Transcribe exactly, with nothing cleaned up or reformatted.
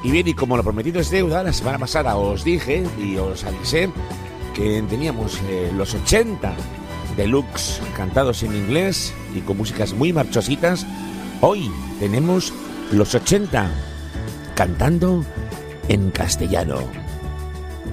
Y bien, y como lo prometido es deuda, la semana pasada os dije y os avisé que teníamos eh, los ochenta deluxe cantados en inglés y con músicas muy marchositas. Hoy tenemos los ochenta cantando en castellano.